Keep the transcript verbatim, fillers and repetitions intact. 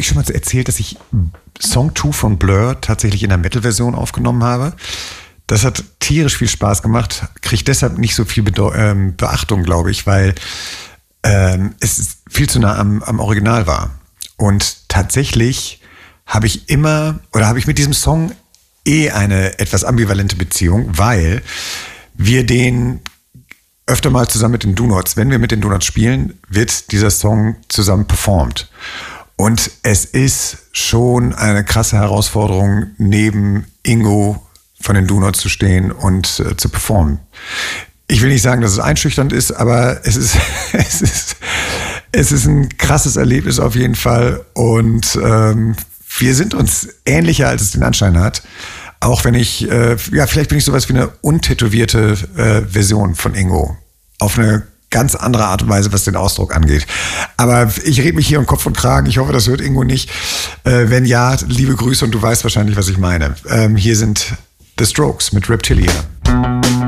ich schon mal erzählt, dass ich Song zwei von Blur tatsächlich in der Metal-Version aufgenommen habe. Das hat tierisch viel Spaß gemacht, kriegt deshalb nicht so viel Bedeu- ähm, Beachtung, glaube ich, weil ähm, es viel zu nah am, am Original war. Und tatsächlich habe ich immer, oder habe ich mit diesem Song eh eine etwas ambivalente Beziehung, weil wir den öfter mal zusammen mit den Donuts, wenn wir mit den Donuts spielen, wird dieser Song zusammen performt. Und es ist schon eine krasse Herausforderung, neben Ingo von den Donuts zu stehen und äh, zu performen. Ich will nicht sagen, dass es einschüchternd ist, aber es ist, es ist, es ist ein krasses Erlebnis auf jeden Fall. Und ähm, wir sind uns ähnlicher, als es den Anschein hat. Auch wenn ich, äh, ja, vielleicht bin ich sowas wie eine untätowierte äh, Version von Ingo. Auf eine ganz andere Art und Weise, was den Ausdruck angeht. Aber ich rede mich hier um Kopf und Kragen. Ich hoffe, das hört Ingo nicht. Äh, wenn ja, liebe Grüße und du weißt wahrscheinlich, was ich meine. Ähm, hier sind The Strokes mit Reptilia.